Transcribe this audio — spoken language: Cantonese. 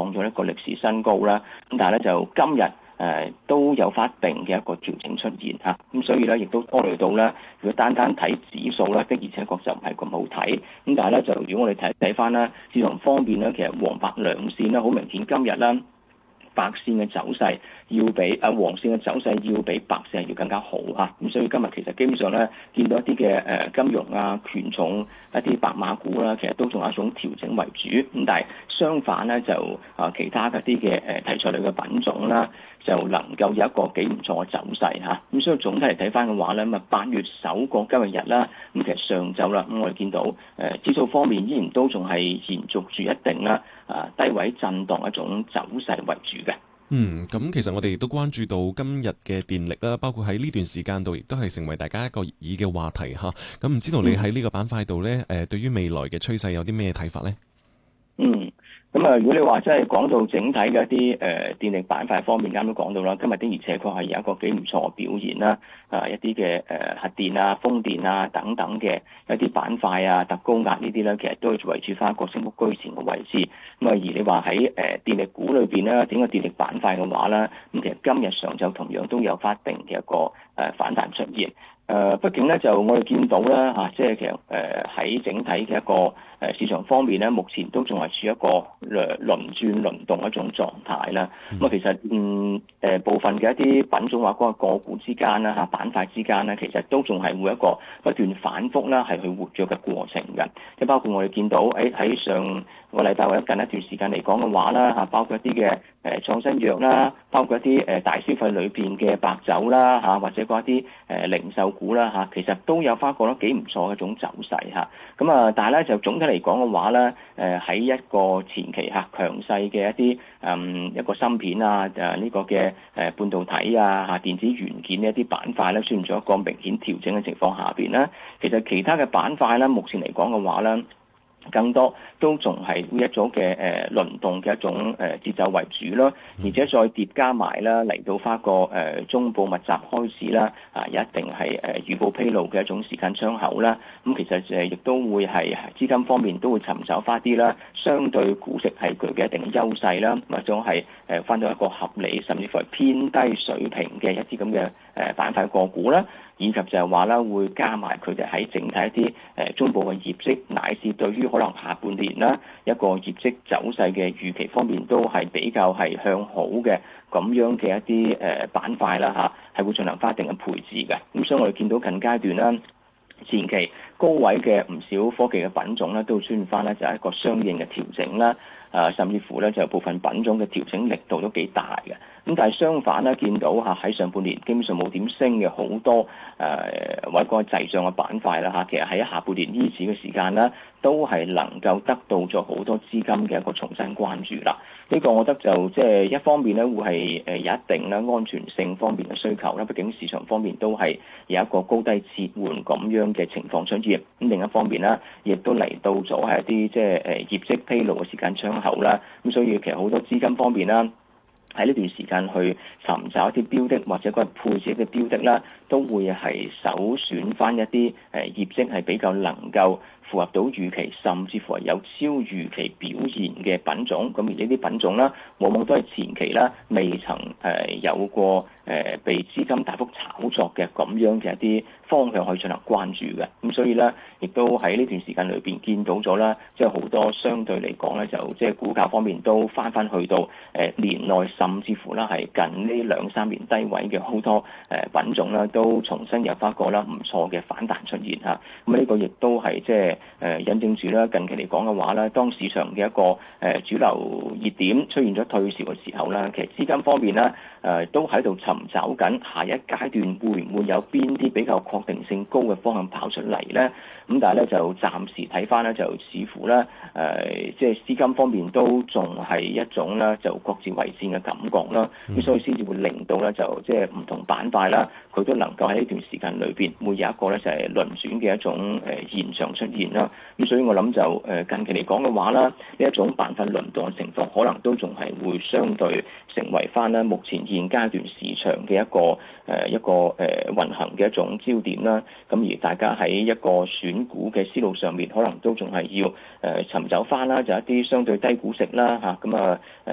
創咗一個歷史新高啦。咁但係咧就今日都有翻一定嘅一個調整出現嚇，咁所以咧亦都拖累到咧，如果單睇指數咧，的而且確就唔係咁好睇。咁但係咧就如果我哋睇翻啦，市場方面咧，其實黃白兩線咧好明顯今日啦。白線嘅走勢要比黃線嘅走勢要比白線係要更加好嚇，咁所以今日其實基本上咧見到一啲嘅金融啊、權重一啲白馬股啦，其實都仲有一種調整為主，咁但係相反咧就其他嗰啲嘅題材類嘅品種啦，就能夠有一個幾唔錯嘅走勢嚇，咁所以總體嚟睇翻嘅話咧，咁8月首個交易日啦，咁其實上晝啦，咁我哋見到指數方面依然都仲係延續住一定啦低位震盪一種走勢為主嘅。 咁其實我哋亦都關注到今日嘅電力啦，包括喺呢段時間度，亦都係成為大家一個熱議嘅話題嚇。咁唔知道你喺呢個板塊度咧，對於未來嘅趨勢有啲咩睇法咧？ 咁如果你話真係講到整體嘅一啲電力板塊方面，啱都講到啦，今日的而且確係有一個幾唔錯嘅表現啦。一啲嘅核電啊、風電啊等等嘅一啲板塊啊、特高壓呢啲咧，其實都係維持翻一個升幅居前嘅位置。咁而你話喺電力股裏邊咧，整個電力板塊嘅話咧，咁其實今日上晝同樣都有翻一定嘅一個反彈出現。畢竟咧就我哋見到啦即係其實喺整體嘅一個市場方面咧，目前都仲係處於一個輪轉輪動一種狀態啦。咁其實部分嘅一啲品種或嗰個股之間啦板塊之間咧，其實都仲係會一個不斷反覆啦，係去活躍嘅過程嘅。即係包括我哋見到喺上個禮拜或者近一段時間嚟講嘅話啦包括一啲嘅創新藥啦，包括一啲大消費裏邊嘅白酒啦或者嗰一啲零售股啦其實都有翻個幾唔錯嘅一種走勢嚇。咁但係咧就總體嚟講嘅話咧，喺一個前期強勢嘅一啲一個芯片呢個嘅半導體電子元件呢一啲板塊咧，出現咗一個明顯調整嘅情況下邊咧，其實其他嘅板塊咧，目前嚟講嘅話咧，更多都仲係一種嘅輪動嘅一種節奏為主啦，而且再疊加埋啦嚟到翻個中部密集開始啦，有一定係預報披露嘅一種時間窗口啦。咁其實亦都會係資金方面都會尋找翻啲啦，相對估值係具備一定嘅優勢啦，或者係翻到一個合理甚至乎係偏低水平嘅一啲咁嘅板塊個股啦。以及就係話啦，會加埋佢哋喺整體一啲中部嘅業績，乃至對於可能下半年啦一個業績走勢嘅預期方面，都係比較係向好嘅咁樣嘅一啲板塊啦係會進行翻一定嘅配置嘅。咁所以我哋見到近階段啦，前期高位嘅唔少科技嘅品種咧，都出現翻咧就係一個相應嘅調整啦。甚至乎咧就部分品種嘅調整力度都幾大嘅。咁但係相反咧，見到喺上半年基本上冇點升嘅好多或者個滯脹嘅板塊啦其實喺下半年呢次嘅時間咧，都係能夠得到咗好多資金嘅一個重新關注啦。呢個我覺得就即係一方面咧會係有一定咧安全性方面嘅需求啦，畢竟市場方面都係有一個高低切換咁樣嘅情況出現。咁另一方面咧，亦都嚟到咗係一啲即係業績披露嘅時間窗口啦。咁所以其實好多資金方面啦，喺呢段時間去尋找一啲標的或者個配置嘅標的啦，都會係首選翻一啲業績係比較能夠符合到預期，甚至乎係有超預期表現嘅品種。咁而呢啲品種啦，往往都係前期啦未曾有過被資金大幅炒作嘅咁樣嘅一啲方向去進行關注嘅。咁所以咧，亦都喺呢段時間裏邊見到咗啦，即係好多相對嚟講咧，就即係股價方面都翻去到年內，甚至乎啦係近呢2-3年低位嘅好多品種啦，都重新有翻個啦唔錯嘅反彈出現嚇。咁呢個亦都係即係引證住啦，近期嚟講嘅話咧，當市場嘅一個主流熱點出現咗退潮嘅時候咧，其實資金方面咧都喺度尋找緊下一階段會唔會有邊啲比較確定性高嘅方向跑出嚟咧？咁但係咧就暫時睇翻咧，就似乎咧即係資金方面都仲係一種咧就各自為戰嘅感覺啦。咁所以先至會令到咧就即係唔同板塊啦，佢都能夠喺呢段時間裏邊會有一個咧就係輪轉嘅一種現象出現啦。咁所以我諗就近期嚟講嘅話啦，呢一種板塊輪動嘅情況，可能都仲係會相對成為翻咧目前現階段市場嘅一個運行嘅一種焦點啦。咁而大家喺一個選股嘅思路上面，可能都仲係要尋找翻啦，就一啲相對低估值啦咁